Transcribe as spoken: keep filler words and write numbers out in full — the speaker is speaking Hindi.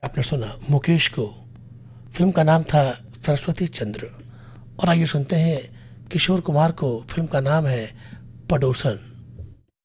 आपने सुना मुकेश को, फिल्म का नाम था सरस्वती चंद्र। और आइए सुनते हैं किशोर कुमार को, फिल्म का नाम है पड़ोसन।